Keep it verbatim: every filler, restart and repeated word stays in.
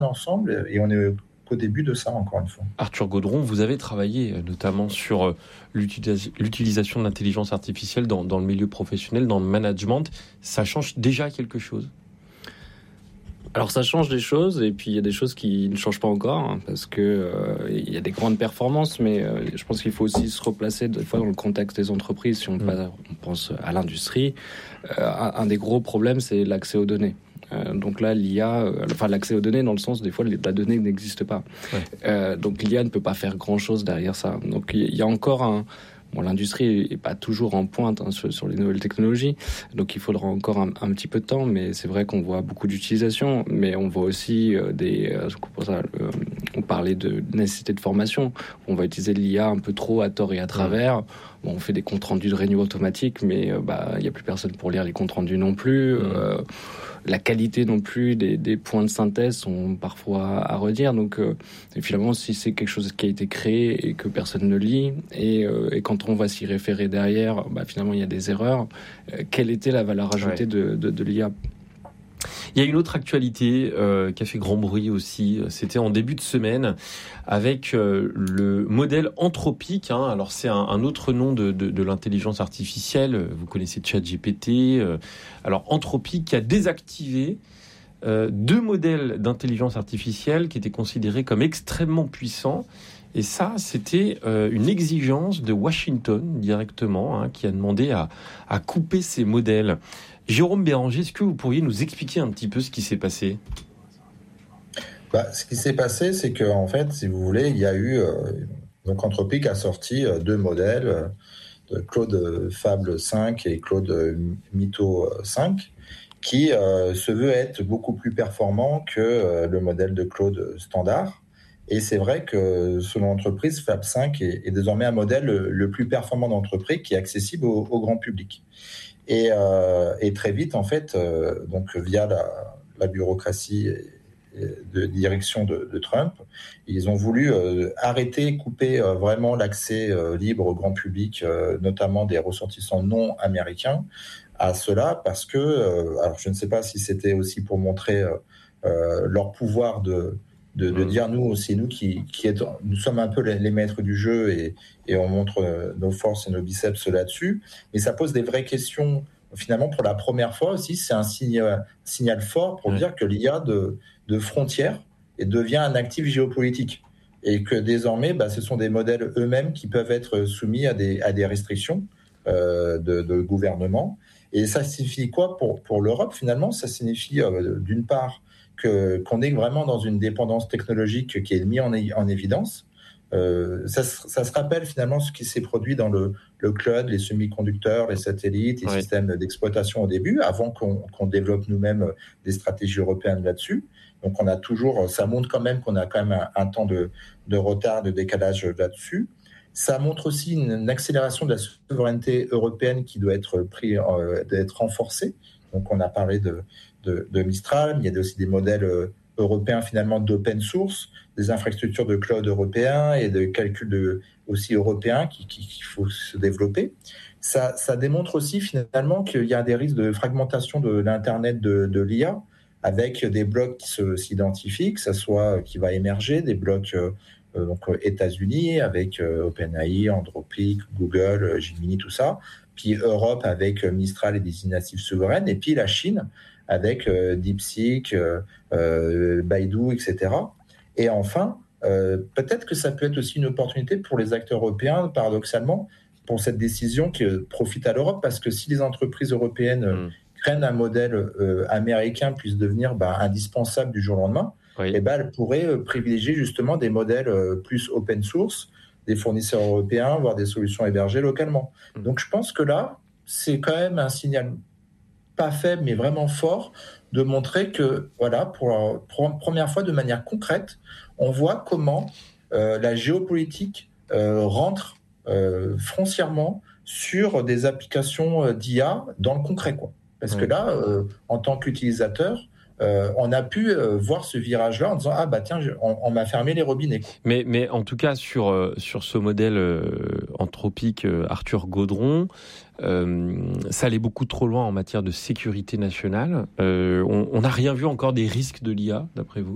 ensemble et on est qu'au début de ça, encore une fois. Arthur Gaudron, vous avez travaillé notamment sur l'utilis- l'utilisation de l'intelligence artificielle dans, dans le milieu professionnel, dans le management. Ça change déjà quelque chose ? Alors ça change des choses et puis il y a des choses qui ne changent pas encore hein, parce que euh, il y a des grandes performances, mais euh, je pense qu'il faut aussi se replacer des fois dans le contexte des entreprises. Si on, mmh. on pense à l'industrie, euh, un, un des gros problèmes c'est l'accès aux données. Euh, donc là, l'I A, euh, enfin l'accès aux données dans le sens des fois la donnée n'existe pas. Ouais. Euh, donc l'I A ne peut pas faire grand chose derrière ça. Donc il y a encore un Bon, l'industrie est pas toujours en pointe hein, sur, sur les nouvelles technologies, donc il faudra encore un, un petit peu de temps. Mais c'est vrai qu'on voit beaucoup d'utilisation, mais on voit aussi euh, des. Euh, pour ça, euh, on parlait de nécessité de formation. On va utiliser l'I A un peu trop à tort et à travers. Mmh. Bon, on fait des comptes rendus de réunions automatiques, mais euh, bah il y a plus personne pour lire les comptes rendus non plus. Mmh. Euh, la qualité non plus des, des points de synthèse sont parfois à redire. Donc euh, finalement, si c'est quelque chose qui a été créé et que personne ne lit, et, euh, et quand on va s'y référer derrière, bah, finalement il y a des erreurs. Euh, quelle était la valeur ajoutée ouais. de, de, de l'I A ? Il y a une autre actualité euh, qui a fait grand bruit aussi. C'était en début de semaine avec euh, le modèle Anthropic. Hein. Alors c'est un, un autre nom de, de, de l'intelligence artificielle. Vous connaissez ChatGPT. Euh, alors Anthropic qui a désactivé euh, deux modèles d'intelligence artificielle qui étaient considérés comme extrêmement puissants. Et ça, c'était euh, une exigence de Washington directement, hein, qui a demandé à, à couper ces modèles. Jérôme Béranger, est-ce que vous pourriez nous expliquer un petit peu ce qui s'est passé ? Bah, ce qui s'est passé, c'est que en fait, si vous voulez, il y a eu euh, donc Anthropic a sorti euh, deux modèles, euh, de Claude Fable cinq et Claude Mytho cinq, qui euh, se veut être beaucoup plus performant que euh, le modèle de Claude standard. Et c'est vrai que selon l'entreprise, Fable cinq est, est désormais un modèle le, le plus performant d'entreprise qui est accessible au, au grand public. Et, euh, et très vite, en fait, euh, donc via la, la bureaucratie de direction de, de Trump, ils ont voulu euh, arrêter, couper euh, vraiment l'accès euh, libre au grand public, euh, notamment des ressortissants non américains, à cela, parce que, euh, alors je ne sais pas si c'était aussi pour montrer euh, leur pouvoir de De, de dire nous, c'est nous qui, qui est, nous sommes un peu les, les maîtres du jeu et, et on montre nos forces et nos biceps là-dessus. Mais ça pose des vraies questions. Finalement, pour la première fois aussi, c'est un signal, signal fort pour ouais. dire que l'I A de, de frontières et devient un actif géopolitique. Et que désormais, bah, ce sont des modèles eux-mêmes qui peuvent être soumis à des, à des restrictions euh, de, de gouvernement. Et ça signifie quoi pour, pour l'Europe, finalement ? Ça signifie, euh, d'une part, Que, qu'on est vraiment dans une dépendance technologique qui est mise en, en évidence. Euh, ça, ça se rappelle finalement ce qui s'est produit dans le, le cloud, les semi-conducteurs, les satellites, les oui. systèmes d'exploitation au début, avant qu'on, qu'on développe nous-mêmes des stratégies européennes là-dessus. Donc on a toujours, ça montre quand même qu'on a quand même un, un temps de, de retard, de décalage là-dessus. Ça montre aussi une, une accélération de la souveraineté européenne qui doit être, pris, euh, doit être renforcée. Donc on a parlé de De, de Mistral, il y a aussi des modèles euh, européens finalement d'open source, des infrastructures de cloud européens et de calcul de, aussi européens qui, qui, qu'il faut se développer. Ça, ça démontre aussi finalement qu'il y a des risques de fragmentation de l'Internet de, de l'I A avec des blocs qui se, s'identifient, que ça soit qui va émerger, des blocs euh, donc États-Unis avec euh, OpenAI, Anthropic, Google, Gemini, tout ça. Puis Europe avec Mistral et des initiatives souveraines. Et puis la Chine avec euh, DeepSeek, euh, euh, Baidu, et cetera. Et enfin, euh, peut-être que ça peut être aussi une opportunité pour les acteurs européens, paradoxalement, pour cette décision qui euh, profite à l'Europe, parce que si les entreprises européennes euh, mmh. craignent un modèle euh, américain puisse devenir bah, indispensable du jour au lendemain, oui. et bah, elles pourraient euh, privilégier justement des modèles euh, plus open source, des fournisseurs européens, voire des solutions hébergées localement. Mmh. Donc je pense que là, c'est quand même un signal pas faible, mais vraiment fort, de montrer que, voilà, pour la pour première fois, de manière concrète, on voit comment euh, la géopolitique euh, rentre euh, foncièrement sur des applications d'I A dans le concret, quoi. Parce oui. que là, euh, en tant qu'utilisateur, Euh, on a pu euh, voir ce virage-là en disant « Ah bah tiens, je, on, on m'a fermé les robinets. » Mais, mais en tout cas, sur, euh, sur ce modèle euh, anthropique euh, Arthur Gaudron, euh, ça allait beaucoup trop loin en matière de sécurité nationale. Euh, on n'a rien vu encore des risques de l'I A, d'après vous ?